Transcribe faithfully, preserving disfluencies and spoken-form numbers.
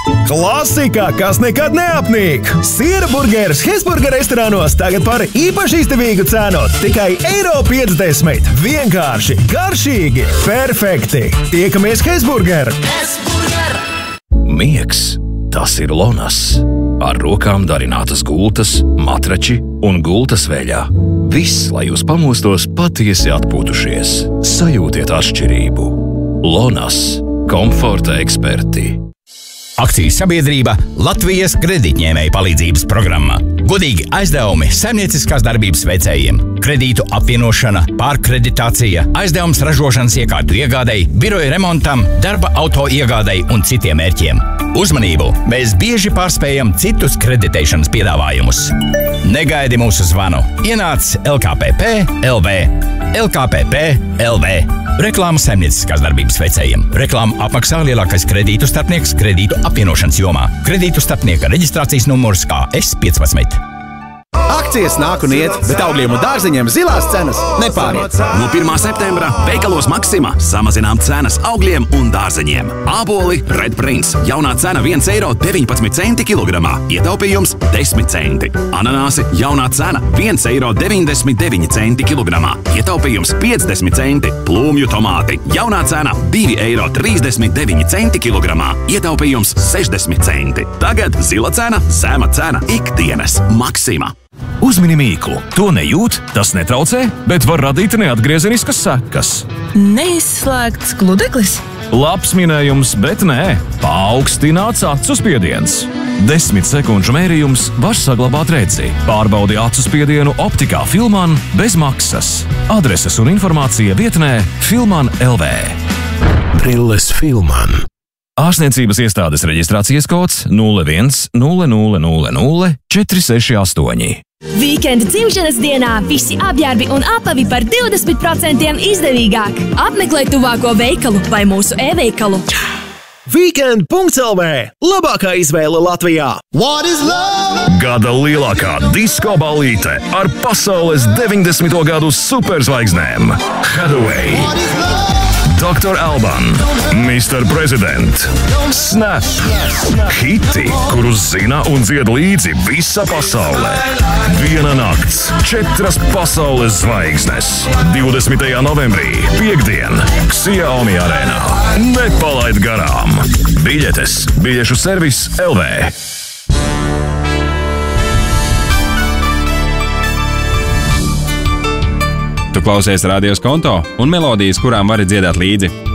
Klasika, kas nekad neapnīk! Siera burgeris Hesburger restorānos tagad par īpaši izdevīgu cenu. Tikai eiro piecdesmit. Vienkārši, garšīgi, perfekti! Tiekamies Hesburger! Hesburger! Miegs, tas ir Lonas. Ar rokām darinātas gultas, matrači un gultas veļā. Viss, lai jūs pamostos patiesi atpūtušies. Sajūtiet atšķirību. Lonas. Komforta eksperti. Akcijas sabiedrība Latvijas kredītņēmēju palīdzības programma. Godīgi aizdevumi saimnieciskās darbības veicējiem. Kredītu apvienošana, pārkreditācija, aizdevums ražošanas iekārtu iegādei, biroja remontam, darba auto iegādei un citiem mērķiem. Uzmanību! Mēs bieži pārspējam citus kreditēšanas piedāvājumus. Negaidi mūsu zvanu. Ienāc L K P P L V. L K P P L V. Reklāma saimnieciskās darbības veicējiem. Reklāmu apmaksā lielākais kredītu starpnieks kredītu apvienošanas jomā. Kredītu starpnieka reģistrācijas numurs K S piecpadsmit. Akcijas nāk un iet, bet augļiem un dārzeņiem zilās cenas nepāriet. No pirmā septembra veikalos Maxima samazinām cenas augļiem un dārzeņiem. Āboli Red Prince jaunā cena viens eiro deviņpadsmit centi kilogramā, ietaupījums desmit centi. Ananāsi jaunā cena viens eiro deviņdesmit deviņi centi kilogramā, ietaupījums piecdesmit centi. Plūmju tomāti jaunā cena divi eiro trīsdesmit deviņi centi kilogramā, ietaupījums sešdesmit centi. Tagad zila cena, zema cena ikdienas Maxima. Uzmini mīklu. To nejūt, tas netraucē, bet var radīt neatgriezeniskas sekas. Neizslēgts gludeklis? Labs minējums, bet nē. Paaugstināts acu spiediens. Desmit sekundžu mērījums var saglabāt redzi. Pārbaudi acu spiedienu optikā Filman bez maksas. Adreses un informācija vietnē Filman L V. Brilles Filman. Ārstniecības iestādes reģistrācijas kods nulle viens nulle nulle nulle nulle četri seši astoņi. Vīkenda dzimšanas dienā visi apģērbi un apavi par divdesmit procentiem izdevīgāk. Apmeklē tuvāko veikalu vai mūsu e-veikalu. Weekend punkts L V. Labākā izvēle Latvijā. Gada lielākā disko ballīte ar pasaules deviņdesmito gadu superzvaigznēm. Hathaway, doktor Alban, mister President, Snap, hiti, kurus zina un dzied līdzi visa pasaulē. Viena nakts, četras pasaules zvaigznes. divdesmitajā novembrī, piektdien, Xiaomi arēnā. Nepalaid garām! Biļetes, biļešu servis L V. Tu klausies Radio Skonto un melodijas, kurām vari dziedāt līdzi.